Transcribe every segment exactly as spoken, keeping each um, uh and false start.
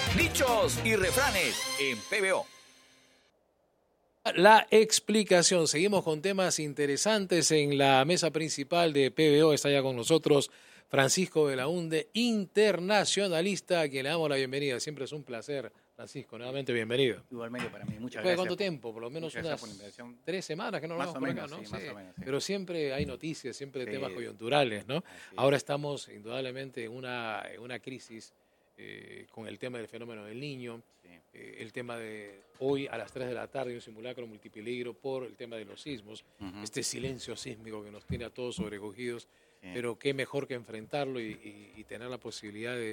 Dichos y refranes en P B O. La explicación. Seguimos con temas interesantes en la mesa principal de P B O. Está ya con nosotros Francisco Belaúnde, internacionalista, a quien le damos la bienvenida. Siempre es un placer, Francisco. Nuevamente bienvenido. Igualmente para mí. Muchas ¿Después de gracias. cuánto tiempo? Por lo menos unas tres semanas que no nos vemos por acá, ¿no? Sí, Sí. más o menos, sí. Pero siempre hay noticias, siempre Sí. temas coyunturales, ¿no? Así es. Ahora estamos indudablemente en una, en una crisis eh, con el tema del fenómeno del Niño. Sí. Eh, el tema de hoy a las tres de la tarde, un simulacro multipeligro por el tema de los sismos, Uh-huh. este silencio sísmico que nos tiene a todos sobrecogidos, Sí. pero qué mejor que enfrentarlo y, y, y tener la posibilidad de,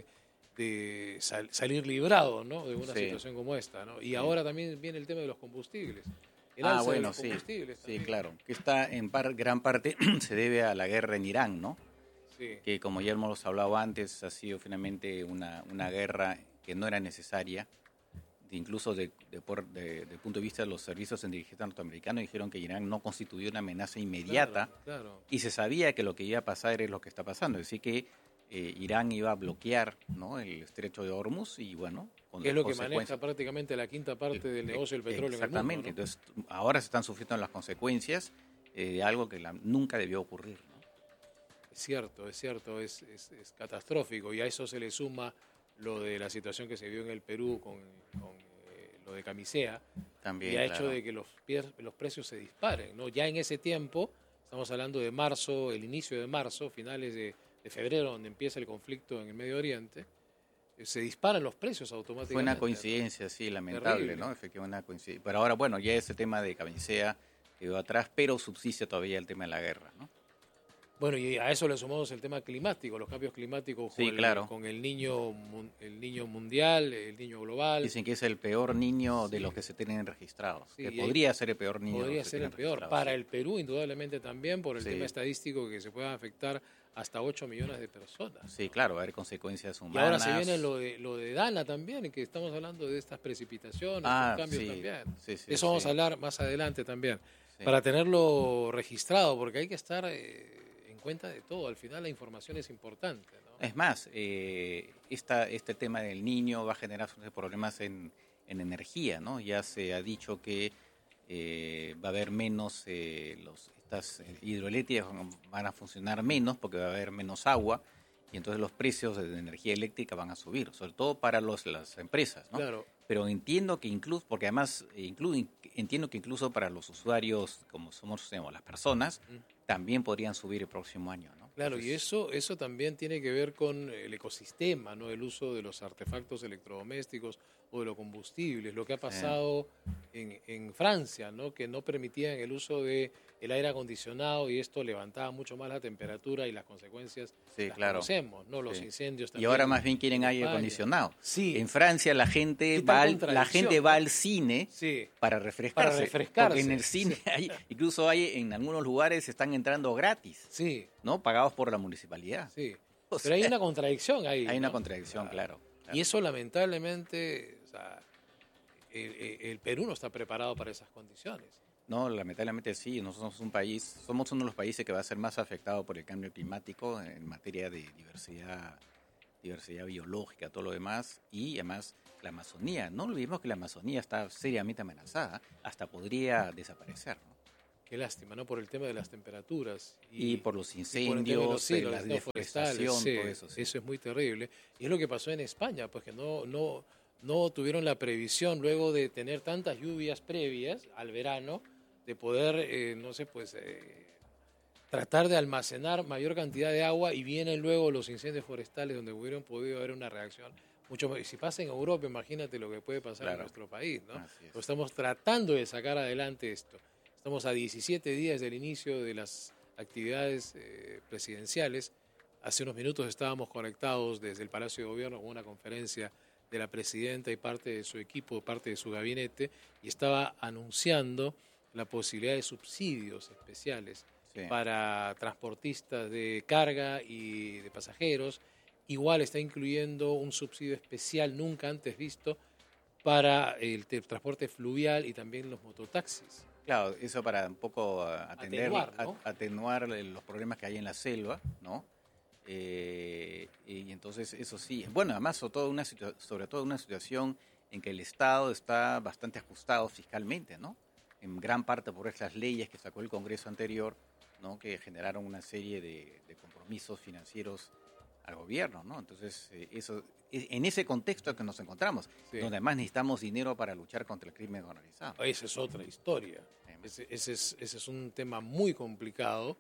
de sal, salir librado, ¿no?, de una Sí. situación como esta, ¿no? Y Sí. ahora también viene el tema de los combustibles. El Ah, alza de bueno, los sí. combustibles Sí, también. claro. Que está en par- gran parte se debe a la guerra en Irán, ¿no? Sí. Que como ya hemos hablado antes, ha sido finalmente una, una guerra que no era necesaria. Incluso de, de, por, de, de punto de vista de los servicios de inteligencia norteamericanos dijeron que Irán no constituía una amenaza inmediata. Claro, claro. Y se sabía que lo que iba a pasar es lo que está pasando. Así que eh, Irán iba a bloquear, ¿no?, el estrecho de Hormuz y bueno, con Que es lo que consecuencias. maneja prácticamente la quinta parte del negocio del petróleo Exactamente. en el mundo, ¿no? Entonces ahora se están sufriendo las consecuencias eh, de algo que la- nunca debió ocurrir, ¿no? Es cierto, es cierto, es, es, es catastrófico y a eso se le suma lo de la situación que se vio en el Perú con, con eh, lo de Camisea También, y ha claro. hecho de que los, pier- los precios se disparen, ¿no? Ya en ese tiempo, estamos hablando de marzo, el inicio de marzo, finales de, de febrero, donde empieza el conflicto en el Medio Oriente, eh, se disparan los precios automáticamente. Fue una ¿no? coincidencia, sí, lamentable, Terrible. ¿no? Efectivamente, una coincidencia. Pero ahora, bueno, ya ese tema de Camisea quedó atrás, pero subsiste todavía el tema de la guerra, ¿no? Bueno, y a eso le sumamos el tema climático, los cambios climáticos Sí, con, el, claro. con el niño mun- el niño mundial, el niño global. Dicen que es el peor niño de Sí. los que se tienen registrados. Sí, que y ahí podría ser el peor niño. de Podría los que ser el tienen peor. registrados, Para sí. el Perú, indudablemente también, por el Sí. tema estadístico que se puedan afectar hasta ocho millones de personas. Sí, claro, va a haber consecuencias Y humanas. ahora se viene lo de, lo de Dana también, que estamos hablando de estas precipitaciones, Ah, los cambios sí, también. sí, sí, Eso vamos sí. a hablar más adelante también, Sí. para tenerlo registrado, porque hay que estar eh, en cuenta de todo. Al final la información es importante, ¿no? Es más, eh, esta, este tema del niño va a generar problemas en, en energía, ¿no? Ya se ha dicho que eh, va a haber menos, eh, los, estas eh, hidroeléctricas van a funcionar menos porque va a haber menos agua y entonces los precios de energía eléctrica van a subir, sobre todo para los, las empresas, ¿no? Claro. Pero entiendo que incluso, porque además eh, inclu- entiendo que incluso para los usuarios, como somos digamos, las personas, Mm. también podrían subir el próximo año, ¿no? Claro, y Entonces, eso, eso también tiene que ver con el ecosistema, ¿no? El uso de los artefactos electrodomésticos o de los combustibles, lo que ha pasado en, en Francia, ¿no? Que no permitían el uso de el aire acondicionado y esto levantaba mucho más la temperatura y las consecuencias Sí, las claro. conocemos, ¿no? Los Sí. incendios Y también. ahora más bien quieren en aire España. acondicionado. Sí. En Francia la gente ¿Qué tal va al, la contradicción, gente no? va al cine Sí. para refrescarse. Para refrescarse. Porque en el cine hay, incluso hay en algunos lugares están entrando gratis, Sí, ¿no? Pagados por la municipalidad. sí. O Pero hay sea, una contradicción ahí. Hay una ¿no? contradicción, Ah, claro. claro. Y eso lamentablemente, o sea, el, el- el Perú no está preparado para esas condiciones. No, lamentablemente sí. Nosotros somos un país, somos uno de los países que va a ser más afectado por el cambio climático en materia de diversidad, diversidad biológica, todo lo demás, y además la Amazonía. No olvidemos que la Amazonía está seriamente amenazada, hasta podría desaparecer, ¿no? Qué lástima, ¿no? Por el tema de las temperaturas. Y, por los y por el tema de incendios, los, sí, eh, los la incendios forestales, deforestación, sí, todo eso. Sí. Eso es muy terrible. Y es lo que pasó en España, pues que no, no, no tuvieron la previsión luego de tener tantas lluvias previas al verano, de poder, eh, no sé, pues eh, tratar de almacenar mayor cantidad de agua y vienen luego los incendios forestales donde hubieran podido haber una reacción mucho más. Y si pasa en Europa, imagínate lo que puede pasar Claro. en nuestro país, ¿no? Así es. Lo estamos tratando de sacar adelante esto. Estamos a diecisiete días del inicio de las actividades eh, presidenciales. Hace unos minutos estábamos conectados desde el Palacio de Gobierno con una conferencia de la presidenta y parte de su equipo, parte de su gabinete, y estaba anunciando la posibilidad de subsidios especiales Sí. para transportistas de carga y de pasajeros. Igual está incluyendo un subsidio especial nunca antes visto para el te- transporte fluvial y también los mototaxis. Claro, eso para un poco uh, atender, Atenuar, ¿no? a- atenuar los problemas que hay en la selva, ¿no? Eh, y entonces eso sí, bueno, además sobre todo, una situa- sobre todo una situación en que el Estado está bastante ajustado fiscalmente, ¿no? En gran parte por estas leyes que sacó el Congreso anterior, ¿no? Que generaron una serie de, de compromisos financieros al gobierno, ¿no? Entonces, eh, eso, es en ese contexto que nos encontramos, Sí. donde además necesitamos dinero para luchar contra el crimen organizado. Esa es otra historia. Ese, ese es, ese es un tema muy complicado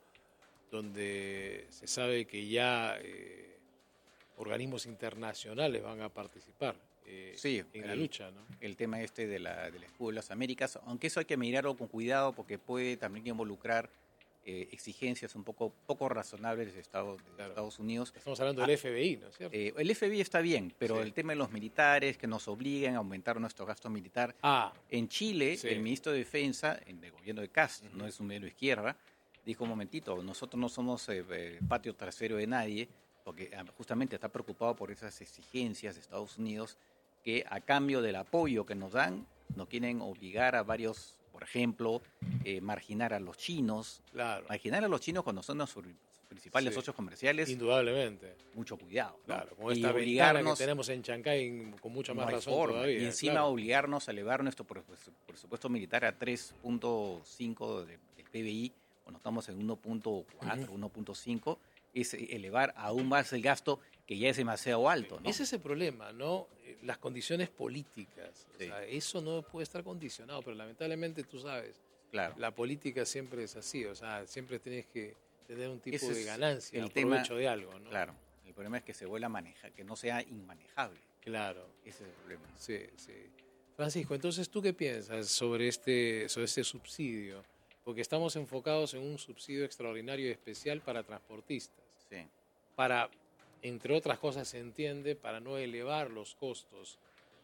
donde se sabe que ya eh, organismos internacionales van a participar eh, Sí, en el, la lucha, ¿no? el tema este de la, del escudo de las Américas, aunque eso hay que mirarlo con cuidado porque puede también involucrar eh, exigencias un poco poco razonables de Estados, de Claro. Estados Unidos. Estamos hablando Ah, del F B I, ¿no es cierto? Eh, el F B I está bien, pero Sí. el tema de los militares que nos obliguen a aumentar nuestro gasto militar. Ah, En Chile, sí. el ministro de Defensa, en el gobierno de Cast, Ujú. no es un medio izquierda, dijo un momentito, nosotros no somos eh, eh, patio trasero de nadie, porque ah, justamente está preocupado por esas exigencias de Estados Unidos que a cambio del apoyo que nos dan, nos quieren obligar a varios, por ejemplo, eh, marginar a los chinos. claro, Marginar a los chinos cuando son nuestros principales Sí. socios comerciales, indudablemente. mucho cuidado, ¿no? Claro, con Y esta ventana que obligarnos- tenemos en Chancay, con mucha más no hay razón forma. todavía. Y encima claro. obligarnos a elevar nuestro presu- presupuesto militar a tres punto cinco de- del P B I, cuando estamos en uno punto cuatro, Ujú. uno punto cinco, es elevar aún más el gasto que ya es demasiado alto, ¿no? Ese es el problema, ¿no? Eh, Las condiciones políticas. O Sí. sea, eso no puede estar condicionado, pero lamentablemente tú sabes, Claro. la política siempre es así, o sea, siempre tienes que tener un tipo Ese de es ganancia, el el tema- provecho de algo, ¿no? Claro. El problema es que se vuelva a manejar, que no sea inmanejable. Claro, Ese es el problema. sí, sí. Francisco, entonces, ¿tú qué piensas sobre este, sobre este subsidio? Porque estamos enfocados en un subsidio extraordinario y especial para transportistas, Sí. para, entre otras cosas, se entiende, para no elevar los costos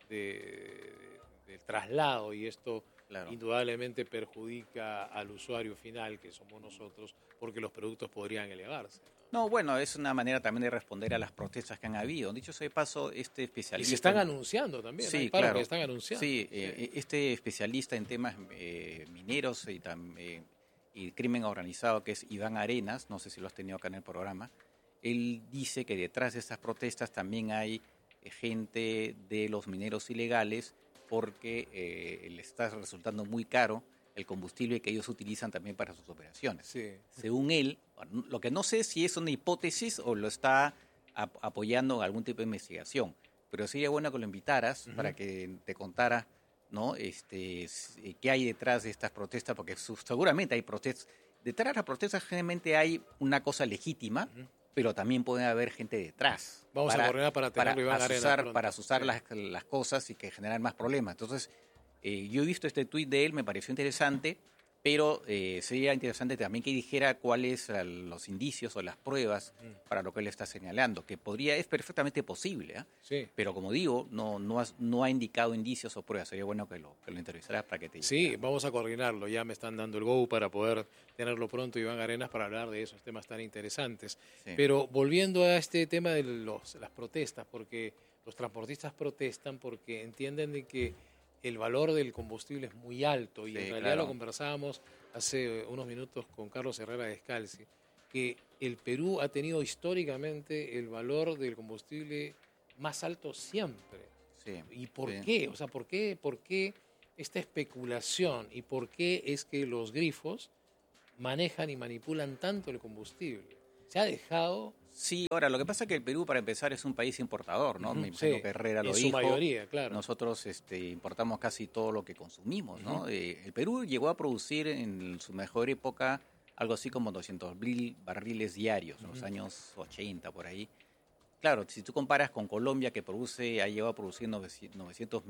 de, de- del traslado, y esto Claro. indudablemente perjudica al usuario final, que somos nosotros, porque los productos podrían elevarse. No, bueno, es una manera también de responder a las protestas que han habido. Dicho sea de paso, este Y especialista... se están anunciando también, Sí, hay paros claro. que están anunciando. Sí, eh, este especialista en temas eh, mineros y, tam- eh, y crimen organizado, que es Iván Arenas, no sé si lo has tenido acá en el programa, él dice que detrás de estas protestas también hay eh, gente de los mineros ilegales porque eh, le está resultando muy caro el combustible que ellos utilizan también para sus operaciones. Sí. Según él, lo que no sé si es una hipótesis o lo está ap- apoyando en algún tipo de investigación, pero sería bueno que lo invitaras Ujú. para que te contara, ¿no? Este, s- qué hay detrás de estas protestas, porque su- seguramente hay protestas. Detrás de las protestas generalmente hay una cosa legítima, Ujú. pero también puede haber gente detrás. Vamos a coordinar para tenerlo, Iván Arenas, asusar, pronto. para asusar Sí. las, las cosas y que generar más problemas. Entonces, eh, yo he visto este tuit de él, me pareció interesante, pero eh, sería interesante también que dijera cuáles son los indicios o las pruebas Mm. para lo que él está señalando, que podría, es perfectamente posible, ¿eh? Sí. Pero como digo, no, no, has- no ha indicado indicios o pruebas. Sería bueno que lo, que lo entrevistaras para que te Sí, dijera. vamos a coordinarlo. Ya me están dando el go para poder tenerlo pronto, Iván Arenas, para hablar de esos temas tan interesantes. Sí. Pero volviendo a este tema de los, las protestas, porque los transportistas protestan porque entienden de que el valor del combustible es muy alto, y Sí, en realidad claro. lo conversábamos hace unos minutos con Carlos Herrera Descalzi, que el Perú ha tenido históricamente el valor del combustible más alto siempre. Sí, ¿Y por sí. qué? O sea, ¿por qué, ¿por qué esta especulación y por qué es que los grifos manejan y manipulan tanto el combustible? Se ha dejado, Sí, ahora, lo que pasa es que el Perú, para empezar, es un país importador, ¿no? Ujú, Me imagino sí, que Herrera lo en su dijo. mayoría, claro. Nosotros este, importamos casi todo lo que consumimos, ¿no? Ujú. Eh, el Perú llegó a producir en su mejor época algo así como doscientos mil barriles diarios, en los Ujú. años ochenta, por ahí. Claro, si tú comparas con Colombia, que produce, ha llegado a producir novecientos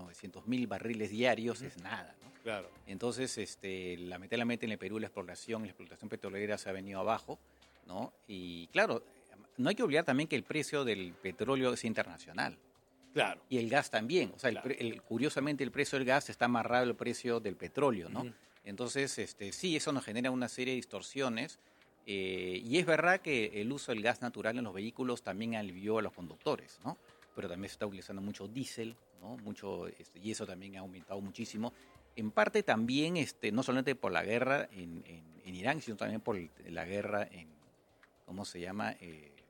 mil barriles diarios, Ujú. es nada, ¿no? Claro. Entonces, este, lamentablemente en el Perú la exploración, la explotación petrolera se ha venido abajo, ¿no? Y claro, no hay que olvidar también que el precio del petróleo es internacional Claro. y el gas también. O sea, el Claro. pre- el- curiosamente el precio del gas está amarrado al precio del petróleo, ¿no? Ujú. Entonces, este, sí, eso nos genera una serie de distorsiones. eh, y es verdad que el uso del gas natural en los vehículos también alivió a los conductores, ¿no? Pero también se está utilizando mucho diésel, ¿no? Mucho, este, y eso también ha aumentado muchísimo. En parte también, este, no solamente por la guerra en, en- en Irán, sino también por el- la guerra en, ¿cómo se llama? Eh,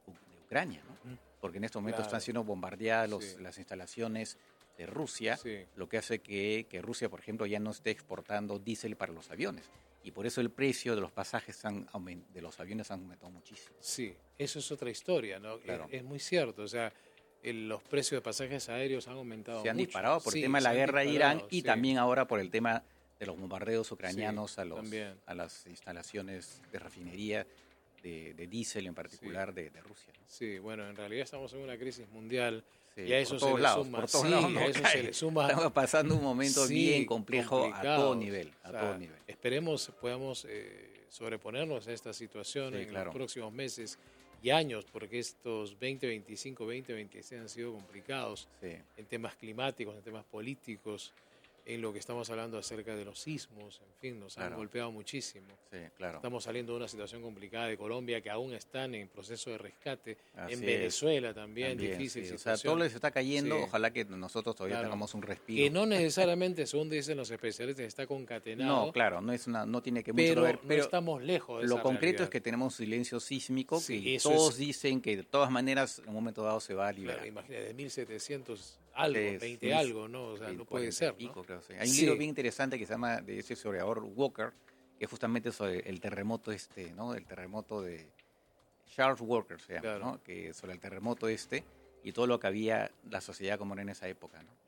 Ucrania, ¿no? Porque en este momento Claro. están siendo bombardeadas los, Sí. las instalaciones de Rusia, Sí. lo que hace que, que Rusia, por ejemplo, ya no esté exportando diésel para los aviones. Y por eso el precio de los pasajes han aument- de los aviones han aumentado muchísimo. Sí, eso es otra historia, ¿no? Claro. Es, es muy cierto, o sea, el- los precios de pasajes aéreos han aumentado Se han mucho. disparado por Sí, el tema de la se han guerra de disparado, Irán y sí. también ahora por el tema de los bombardeos ucranianos Sí, a, los, también. a las instalaciones de refinería de, de diésel en particular de, de Rusia, ¿no? Sí, bueno, en realidad estamos en una crisis mundial Sí, y a eso por se todos le lados, suma, por todos sí, lados no a eso cae. se le suma. Estamos pasando un momento Sí, bien complejo a complicado. todo nivel, a O sea, todo nivel. Esperemos podamos eh, sobreponernos a esta situación Sí, en claro. los próximos meses y años, porque estos veinte veinticinco, veinte veintiséis han sido complicados Sí, en temas climáticos, en temas políticos, en lo que estamos hablando acerca de los sismos, en fin, nos han Claro. golpeado muchísimo. sí, claro. Estamos saliendo de una situación complicada de Colombia, que aún están en proceso de rescate. Así en es. Venezuela también, También, difícil sí. O sea, situación. todo les está cayendo, Sí. ojalá que nosotros todavía Claro. tengamos un respiro. Que no necesariamente, según dicen los especialistas, está concatenado. No, claro, no es una, no tiene que mucho pero que ver, no pero estamos lejos de lo esa concreto realidad. es que tenemos silencio sísmico, Sí, que eso todos es- dicen que de todas maneras en un momento dado se va a liberar. Claro, imagínate, de mil setecientos algo, Sí, veinte sí, algo, ¿no? O sea, Sí, no puede cuarenta y ser, ¿no? pico, creo, sí. Hay un Sí. libro bien interesante que se llama de ese historiador Walker, que es justamente sobre el terremoto este, ¿no? El terremoto de Charles Walker se llama, Claro. ¿no? Que sobre el terremoto este y todo lo que había la sociedad como era en esa época, ¿no?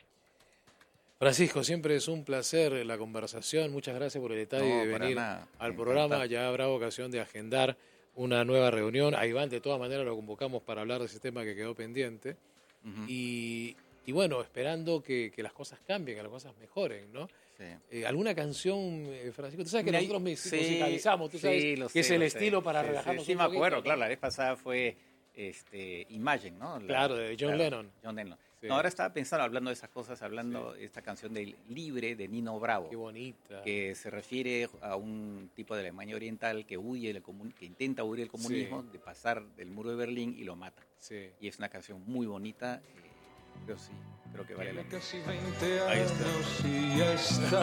Francisco, siempre es un placer la conversación. Muchas gracias por el detalle No, de para venir nada. al Me programa. encanta. Ya habrá ocasión de agendar una nueva reunión. A Iván, de todas maneras, lo convocamos para hablar de ese tema que quedó pendiente. Ujú. Y, y bueno, esperando que, que las cosas cambien, que las cosas mejoren, ¿no? Sí. Eh, ¿Alguna canción, eh, Francisco? Tú sabes que Mira, nosotros mus- sí, musicalizamos, tú sabes sí, lo que es sé, el lo estilo sé. para Sí, sí, relajarnos Sí, un me poquito, acuerdo, ¿no? claro, la vez pasada fue este, Imagine, ¿no? La- Claro, de John Lennon. John Lennon. Sí. No, ahora estaba pensando, hablando de esas cosas, hablando de esta canción de Libre de Nino Bravo, Qué bonita. que se refiere a un tipo de Alemania Oriental que huye del comun- que intenta huir del comunismo, Sí. de pasar del muro de Berlín y lo mata. Sí. Y es una canción muy bonita, eh, creo sí, creo que vale la pena. Casi veinte Ahí está. años y ya está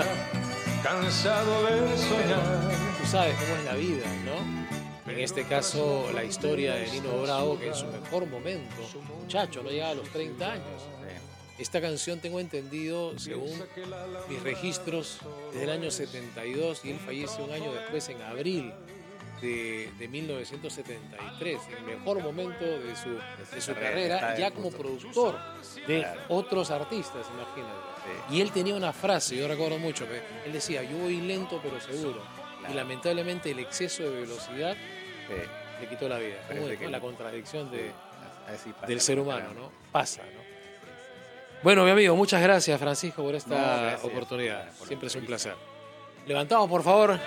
cansado de soñar. Tú sabes cómo es la vida, ¿no? En este caso, la historia de Nino Bravo, que en su mejor momento, muchacho, no llegaba a los treinta años. Sí. Esta canción, tengo entendido, según mis registros, desde el año setenta y dos, y él fallece un año después, en abril de, de mil novecientos setenta y tres, en el mejor momento de su, de su carrera, carrera, está ya en como punto. productor de Claro. otros artistas, imagínate. Sí. Y él tenía una frase, yo recuerdo mucho, que él decía, yo voy lento pero seguro. Y Claro. lamentablemente el exceso de velocidad Sí. le quitó la vida. Parece Como es, que ¿no? La no. contradicción de, Así pasa, del ser humano, claro. ¿no? Pasa, ¿no? Bueno, mi amigo, muchas gracias, Francisco, por esta No, gracias. oportunidad. Por la Siempre es un entrevista. placer. Levantamos, por favor,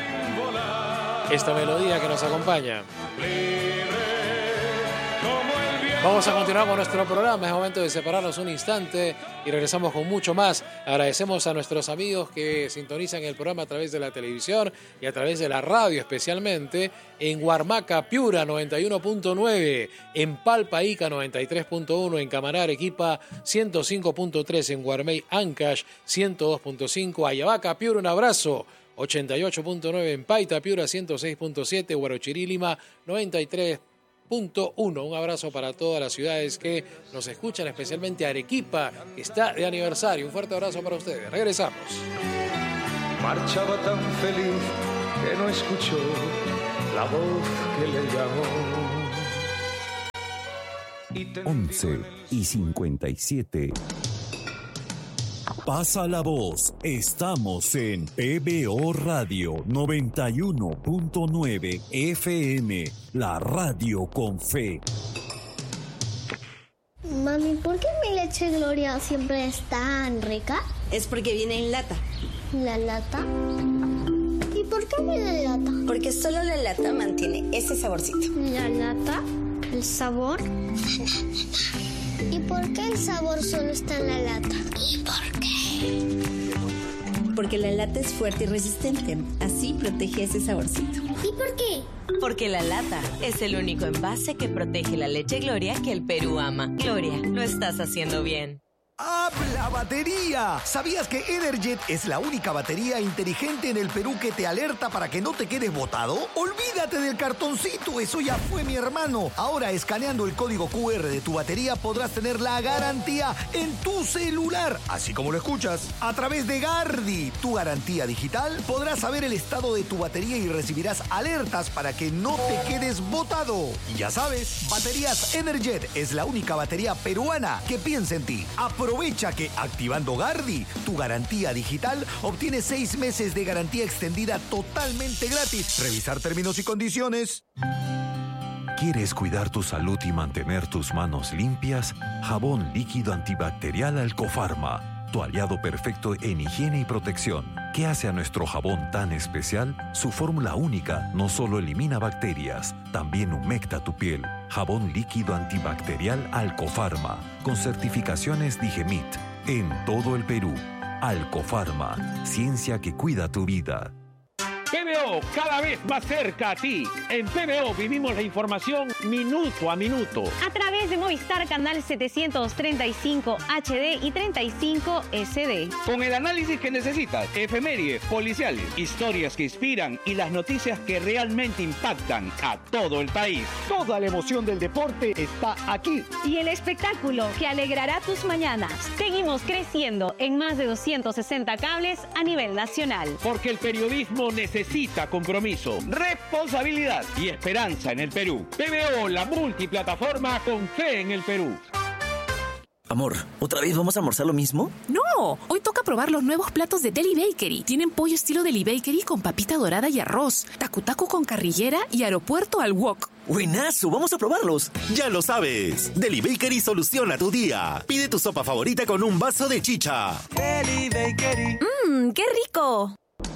esta melodía que nos acompaña. Vamos a continuar con nuestro programa. Es momento de separarnos un instante y regresamos con mucho más. Agradecemos a nuestros amigos que sintonizan el programa a través de la televisión y a través de la radio, especialmente en Huarmaca, Piura noventa y uno punto nueve, en Palpa, Ica noventa y tres punto uno, en Camaná, Arequipa ciento cinco punto tres, en Guarmey, Ancash ciento dos punto cinco, Ayabaca, Piura, un abrazo. ochenta y ocho punto nueve en Paita, Piura ciento seis punto siete, Huarochirí, Lima noventa y tres punto uno. Un abrazo para todas las ciudades que nos escuchan, especialmente Arequipa, que está de aniversario. Un fuerte abrazo para ustedes. Regresamos. Marchaba tan feliz que no escuchó la voz que le llamó. Y tendido once en el y cincuenta y siete. Pasa la voz, estamos en P B O Radio noventa y uno punto nueve F M, la radio con fe. Mami, ¿por qué mi leche Gloria siempre es tan rica? Es porque viene en lata. ¿La lata? ¿Y por qué viene en lata? Porque solo la lata mantiene ese saborcito. ¿La lata? ¿El sabor? ¿Y por qué el sabor solo está en la lata? ¿Y por qué? Porque la lata es fuerte y resistente. Así protege ese saborcito. ¿Y por qué? Porque la lata es el único envase que protege la leche Gloria que el Perú ama. Gloria, lo estás haciendo bien. ¡Habla batería! ¿Sabías que Energet es la única batería inteligente en el Perú que te alerta para que no te quedes botado? Olvídate del cartoncito, eso ya fue, mi hermano. Ahora, escaneando el código cu erre de tu batería, podrás tener la garantía en tu celular, así como lo escuchas. A través de Gardi, tu garantía digital, podrás saber el estado de tu batería y recibirás alertas para que no te quedes botado. Y ya sabes, Baterías Energet es la única batería peruana que piensa en ti. Aprovecha que activando Gardi, tu garantía digital, obtienes seis meses de garantía extendida totalmente gratis. Revisar términos y condiciones. ¿Quieres cuidar tu salud y mantener tus manos limpias? Jabón líquido antibacterial Alcofarma, tu aliado perfecto en higiene y protección. ¿Qué hace a nuestro jabón tan especial? Su fórmula única no solo elimina bacterias, también humecta tu piel. Jabón líquido antibacterial Alcofarma, con certificaciones Digemit, en todo el Perú. Alcofarma, ciencia que cuida tu vida. P B O, cada vez más cerca a ti. En P B O vivimos la información minuto a minuto. A través de Movistar Canal setecientos treinta y cinco H D y treinta y cinco S D. Con el análisis que necesitas, efemérides, policiales, historias que inspiran y las noticias que realmente impactan a todo el país. Toda la emoción del deporte está aquí. Y el espectáculo que alegrará tus mañanas. Seguimos creciendo en más de doscientos sesenta cables a nivel nacional. Porque el periodismo necesita Necesita compromiso, responsabilidad y esperanza en el Perú. P B O, la multiplataforma con fe en el Perú. Amor, ¿otra vez vamos a almorzar lo mismo? No, hoy toca probar los nuevos platos de Deli Bakery. Tienen pollo estilo Deli Bakery con papita dorada y arroz, tacu tacu con carrillera y aeropuerto al wok. ¡Buenazo! ¡Vamos a probarlos! Ya lo sabes, Deli Bakery soluciona tu día. Pide tu sopa favorita con un vaso de chicha. Deli Bakery. ¡Mmm, qué rico!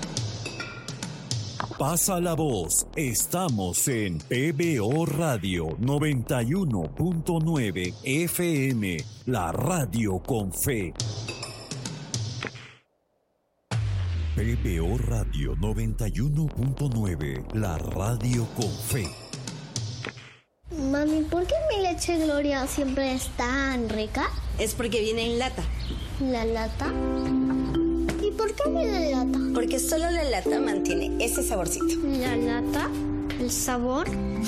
Pasa la voz. Estamos en P B O Radio noventa y uno punto nueve F M, la radio con fe. P B O Radio noventa y uno punto nueve, la radio con fe. Mami, ¿por qué mi leche Gloria siempre es tan rica? Es porque viene en lata. ¿La lata? ¿Y por qué viene en lata? Porque solo la lata mantiene ese saborcito. ¿La lata? ¿El sabor?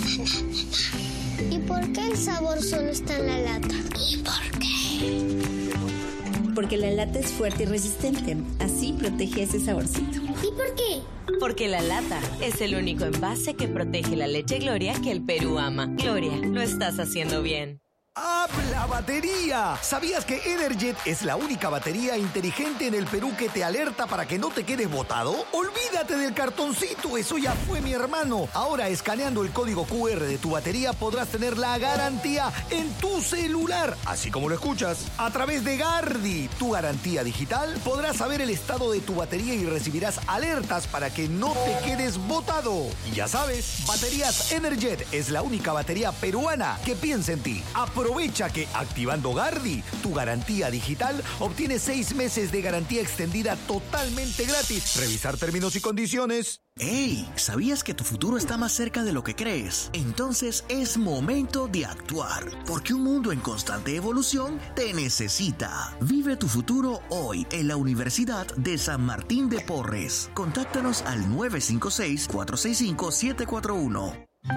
¿Y por qué el sabor solo está en la lata? ¿Y por qué? Porque la lata es fuerte y resistente. Así protege ese saborcito. ¿Y por qué? Porque la lata es el único envase que protege la leche Gloria que el Perú ama. Gloria, lo estás haciendo bien. ¡Habla batería! ¿Sabías que Energet es la única batería inteligente en el Perú que te alerta para que no te quedes botado? Olvídate del cartoncito, eso ya fue, mi hermano. Ahora, escaneando el código cu erre de tu batería, podrás tener la garantía en tu celular, así como lo escuchas. A través de Gardi, tu garantía digital, podrás saber el estado de tu batería y recibirás alertas para que no te quedes botado. Y ya sabes, Baterías Energet es la única batería peruana que piensa en ti. Aprovecha que activando Gardi, tu garantía digital, obtienes seis meses de garantía extendida totalmente gratis. Revisar términos y condiciones. ¡Hey! ¿Sabías que tu futuro está más cerca de lo que crees? Entonces es momento de actuar, porque un mundo en constante evolución te necesita. Vive tu futuro hoy en la Universidad de San Martín de Porres. Contáctanos al nueve cinco seis, cuatro seis cinco, siete cuatro uno.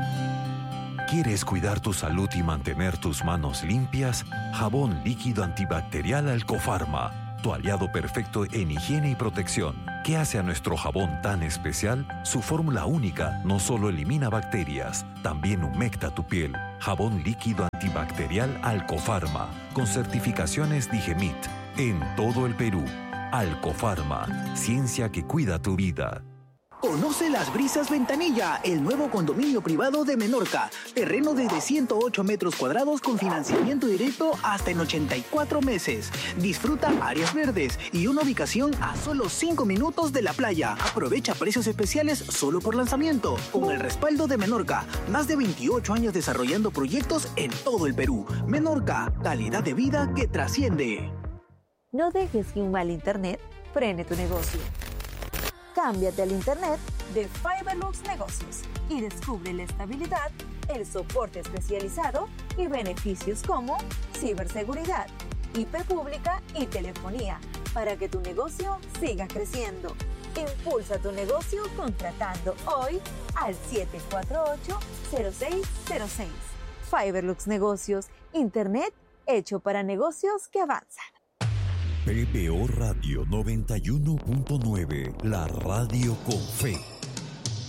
¿Quieres cuidar tu salud y mantener tus manos limpias? Jabón líquido antibacterial Alcofarma, tu aliado perfecto en higiene y protección. ¿Qué hace a nuestro jabón tan especial? Su fórmula única no solo elimina bacterias, también humecta tu piel. Jabón líquido antibacterial Alcofarma, con certificaciones Digemit, en todo el Perú. Alcofarma, ciencia que cuida tu vida. Conoce Las Brisas Ventanilla, el nuevo condominio privado de Menorca. Terreno desde ciento ocho metros cuadrados con financiamiento directo hasta en ochenta y cuatro meses. Disfruta áreas verdes y una ubicación a solo cinco minutos de la playa. Aprovecha precios especiales solo por lanzamiento. Con el respaldo de Menorca, más de veintiocho años desarrollando proyectos en todo el Perú. Menorca, calidad de vida que trasciende. No dejes que un mal internet frene tu negocio. Cámbiate al internet de Fiberlux Negocios y descubre la estabilidad, el soporte especializado y beneficios como ciberseguridad, I P pública y telefonía para que tu negocio siga creciendo. Impulsa tu negocio contratando hoy al siete cuatro ocho, cero seis cero seis. Fiberlux Negocios, Internet hecho para negocios que avanzan. P B O Radio noventa y uno punto nueve, la radio con fe.